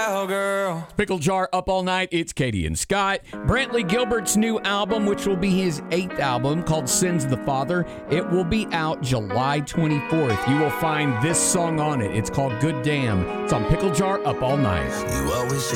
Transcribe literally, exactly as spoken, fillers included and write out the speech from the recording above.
Girl. Pickle Jar Up All Night. It's Katie and Scott. Brantley Gilbert's new album, which will be his eighth album, called Sins the Father. It will be out July twenty-fourth. You will find this song on it. It's called Good Damn. It's on Pickle Jar Up All Night. You always